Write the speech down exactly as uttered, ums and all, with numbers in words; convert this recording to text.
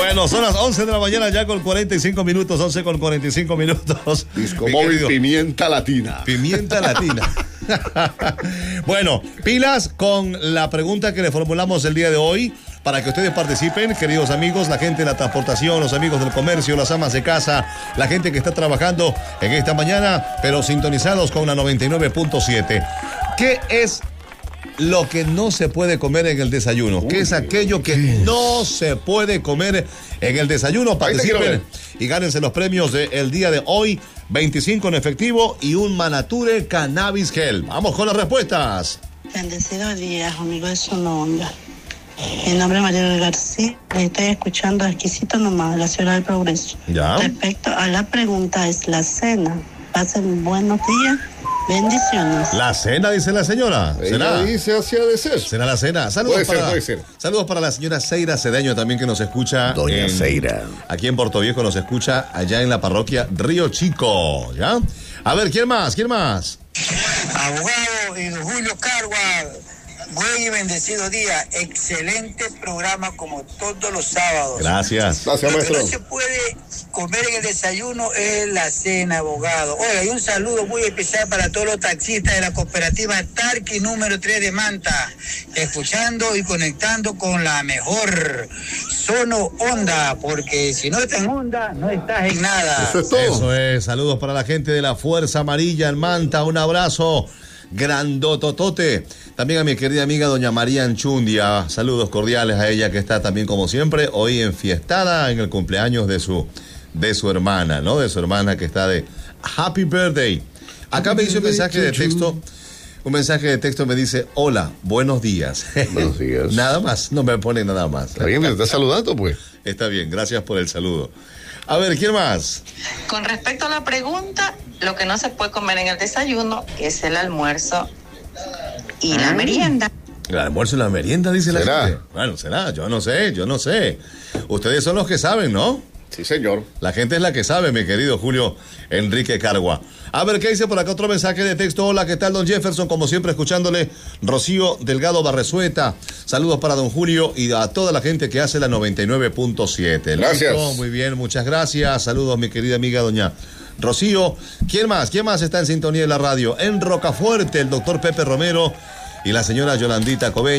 Bueno, son las once de la mañana ya con cuarenta y cinco minutos, once con cuarenta y cinco minutos. Disco móvil Pimienta Latina. Pimienta Latina. Bueno, pilas con la pregunta que le formulamos el día de hoy para que ustedes participen, queridos amigos, la gente de la transportación, los amigos del comercio, las amas de casa, la gente que está trabajando en esta mañana, pero sintonizados con la noventa y nueve punto siete. ¿Qué es lo que no se puede comer en el desayuno? ¿Qué es aquello que no se puede comer en el desayuno? Participen y gánense los premios del día de hoy, veinticinco en efectivo y un Manature Cannabis Gel. Vamos con las respuestas. Bendecidos días, amigos de Sononda. Mi nombre es María García, estoy escuchando Exquisito Nomás, la Ciudad del Progreso. Ya. Respecto a la pregunta, es la cena. Pasen buenos días. Bendiciones. La cena, dice la señora. Ella dice así ha de ser. Será la cena. Saludos Puede ser, para, puede ser. Saludos para la señora Seira Cedeño también, que nos escucha. Doña en, Seira. Aquí en Puerto Viejo nos escucha allá en la parroquia Río Chico. ¿Ya? A ver, ¿quién más? ¿Quién más? Abogado y don Julio Cargua. Buen y bendecido día. Excelente programa como todos los sábados. Gracias. Gracias, Lo que maestro. no se puede comer en el desayuno es la cena, abogado. Oiga, y un saludo muy especial para todos los taxistas de la cooperativa Tarqui número tres de Manta, escuchando y conectando con la mejor Sono Onda, porque si no estás en onda, no estás en nada. Eso es todo. Eso es. Saludos para la gente de la Fuerza Amarilla en Manta. Un abrazo grandototote. También a mi querida amiga doña María Anchundia. Saludos cordiales a ella, que está también como siempre hoy enfiestada en el cumpleaños de su de su hermana, ¿no? De su hermana que está de Happy Birthday. Acá me dice un mensaje de texto. Un mensaje de texto me dice: hola, buenos días. Buenos días. Nada más, no me pone nada más. Está bien, me está saludando, pues. Está bien, gracias por el saludo. A ver, ¿quién más? Con respecto a la pregunta, lo que no se puede comer en el desayuno es el almuerzo y la merienda. El almuerzo y la merienda, dice la ¿Será? gente. Bueno, será, yo no sé, yo no sé. Ustedes son los que saben, ¿no? Sí, señor. La gente es la que sabe, mi querido Julio Enrique Cargua. A ver, ¿qué dice por acá? Otro mensaje de texto. Hola, ¿qué tal, don Jefferson? Como siempre, escuchándole. Rocío Delgado Barresueta. Saludos para don Julio y a toda la gente que hace la noventa y nueve punto siete. Gracias. Listo, muy bien, muchas gracias. Saludos, mi querida amiga doña Rocío. ¿Quién más? ¿Quién más está en sintonía de la radio? En Rocafuerte, el doctor Pepe Romero y la señora Yolandita Cobeño.